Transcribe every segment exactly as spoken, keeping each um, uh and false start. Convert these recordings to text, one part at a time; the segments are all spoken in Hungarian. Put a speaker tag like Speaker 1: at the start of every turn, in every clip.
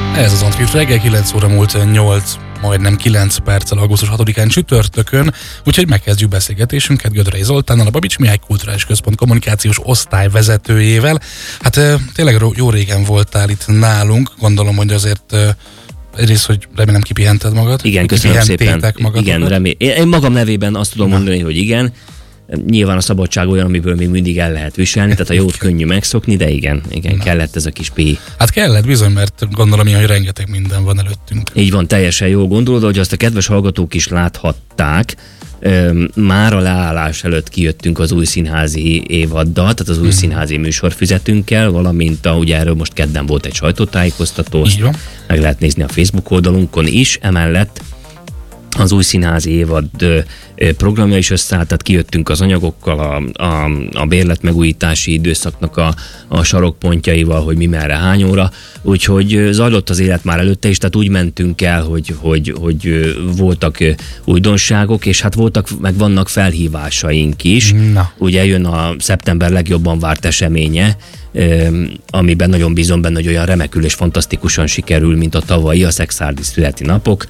Speaker 1: Ez az Antrit reggel, kilenc óra múlt nyolc, majdnem kilenc perccel augusztus hatodikán csütörtökön, úgyhogy megkezdjük beszélgetésünket Gödrei Zoltánnal, a Babits Mihály Kulturális Központ kommunikációs osztály vezetőjével. Hát tényleg jó régen voltál itt nálunk, gondolom, hogy azért egyrészt, hogy remélem kipihented magad.
Speaker 2: Igen, köszönöm szépen. Igen, remélem. Én magam nevében azt tudom Na. mondani, hogy igen. Nyilván a szabadság olyan, amiből még mindig el lehet viselni, tehát a jót könnyű megszokni, de igen, igen, Na. kellett ez a kis pi.
Speaker 1: Hát kellett bizony, mert gondolom ilyen, hogy rengeteg minden van előttünk.
Speaker 2: Így van, teljesen jó gondolod, hogy azt a kedves hallgatók is láthatták, már a leállás előtt kijöttünk az új színházi évaddal, tehát az új hmm. színházi műsorfüzetünkkel, valamint a, ugye erről most kedden volt egy sajtótájékoztató, meg lehet nézni a Facebook oldalunkon is, emellett az új színházi évad programja is összeállt, tehát kijöttünk az anyagokkal, a, a, a bérletmegújítási időszaknak a, a sarokpontjaival, hogy mi merre, hány óra, úgyhogy zajlott az élet már előtte is, tehát úgy mentünk el, hogy, hogy, hogy voltak újdonságok, és hát voltak, meg vannak felhívásaink is. Na. Ugye jön a szeptember legjobban várt eseménye, amiben nagyon bízom benne, hogy olyan remekül és fantasztikusan sikerül, mint a tavalyi, a Szekszárdi születi napok,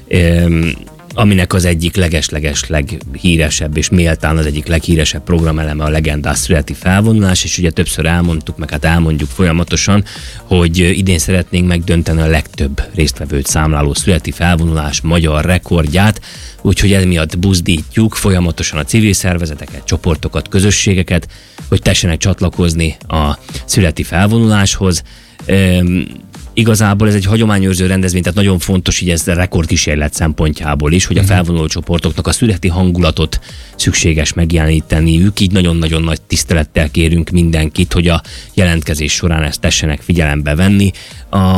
Speaker 2: aminek az egyik legesleges, leghíresebb és méltán az egyik leghíresebb programeleme a legendás születi felvonulás, és ugye többször elmondtuk, meg hát elmondjuk folyamatosan, hogy idén szeretnénk megdönteni a legtöbb résztvevőt számláló születi felvonulás magyar rekordját, úgyhogy emiatt buzdítjuk folyamatosan a civil szervezeteket, csoportokat, közösségeket, hogy tessenek csatlakozni a születi felvonuláshoz. Igazából ez egy hagyományőrző rendezvény, tehát nagyon fontos, hogy ez a rekordkísérlet szempontjából is, hogy a felvonuló csoportoknak a születi hangulatot szükséges megjeleníteniük, így nagyon-nagyon nagy tisztelettel kérünk mindenkit, hogy a jelentkezés során ezt tessenek figyelembe venni. A,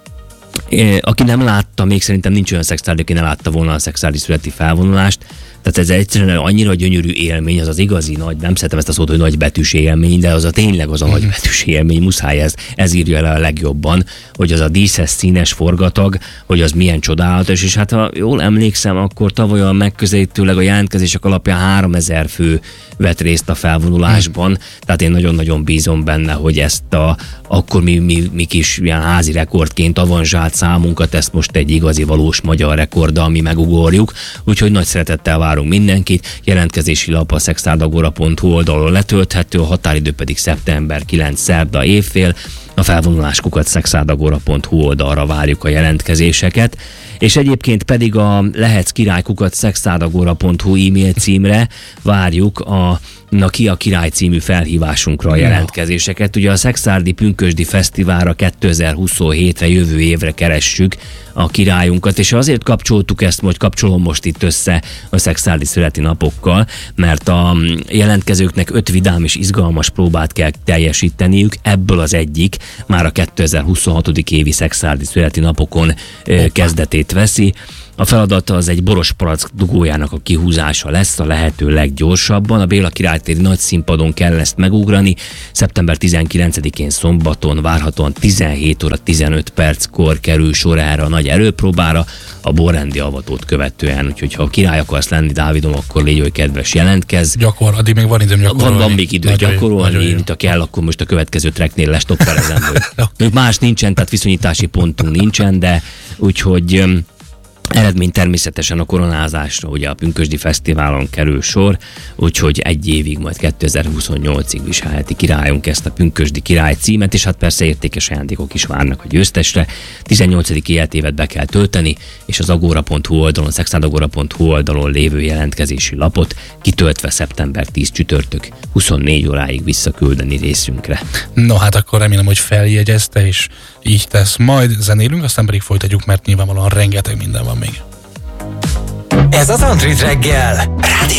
Speaker 2: aki nem látta, még szerintem nincs olyan szexárdi, aki ne látta volna a szexárdi születi felvonulást, tehát ez egyszerűen annyira gyönyörű élmény, az az igazi nagy, nem szeretem ezt a szót, hogy nagybetűs élmény, de az a tényleg az a nagybetűs élmény, muszáj ez, ez írja el a legjobban, hogy az a díszes, színes forgatag, hogy az milyen csodálatos, és hát ha jól emlékszem, akkor tavaly a megközelítőleg a jelentkezések alapján háromezer fő vett részt a felvonulásban, hmm. tehát én nagyon-nagyon bízom benne, hogy ezt a, akkor mi, mi, mi kis ilyen házi rekordként avanzsált számunkat, ezt most egy igazi, valós magyar rekorddal mi megugorjuk, úgyhogy nagy szeretettel várunk mindenkit, jelentkezési lap a szexárdagora pont hu oldalon letölthető, a határidő pedig szeptember kilencedike szerda évfél, a felvonuláskukat szexárdagora pont hu oldalra várjuk a jelentkezéseket, és egyébként pedig a lehetszkirálykukat szexárdagora pont hu e-mail címre várjuk a Na ki a király című felhívásunkra a jelentkezéseket. Ugye a Szekszárdi Pünkösdi Fesztiválra kétezer-huszonhétre, jövő évre keressük a királyunkat, és azért kapcsoltuk ezt, most kapcsolom most itt össze a Szekszárdi születi napokkal, mert a jelentkezőknek öt vidám és izgalmas próbát kell teljesíteniük, ebből az egyik már a kétezer-huszonhat. évi Szekszárdi születi napokon Opa. kezdetét veszi. A feladata az egy boros palack dugójának a kihúzása lesz a lehető leggyorsabban. A Béla Királytéri nagy színpadon kell ezt megugrani. szeptember tizenkilencedikén szombaton várhatóan tizenhét óra tizenöt perckor kerül sor erre a nagy előpróbára, a borrendi avatót követően. Úgyhogy ha a király akarsz lenni, Dávidom, akkor légy oly kedves, jelentkezz.
Speaker 1: Gyakor, addig még van időm gyakorolni.
Speaker 2: Van, van még idő nagyon gyakorolni, mint ha kell, akkor most a következő tracknél lestoppelezem. Még más nincsen, tehát viszonyítási pontunk nincsen, de úgyhogy eredmény természetesen a koronázásra, ugye a Pünkösdi Fesztiválon kerül sor, úgyhogy egy évig, majd kétezer-huszonnyolcig viselheti királyunk ezt a Pünkösdi király címet, és hát persze értékes ajándékok is várnak a győztesre. tizennyolcadik életévet be kell tölteni, és az agora pont hu oldalon, szexárdagora pont hu oldalon lévő jelentkezési lapot kitöltve szeptember tíz csütörtök huszonnégy óráig visszaküldeni részünkre.
Speaker 1: No hát akkor remélem, hogy feljegyezte, és így tesz. Majd zenélünk, aztán pedig folytatjuk, mert nyilvánvalóan rengeteg minden van még.
Speaker 3: Ez az Antrit reggel.